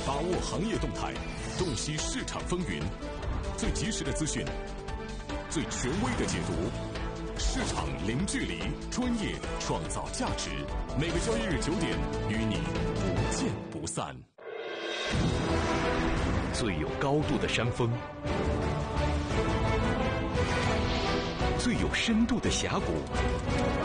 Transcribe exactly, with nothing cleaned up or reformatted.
把握行业动态，洞悉市场风云，最及时的资讯，最权威的解读。市场零距离，专业创造价值。每个交易日九点，与你不见不散。最有高度的山峰，最有深度的峡谷，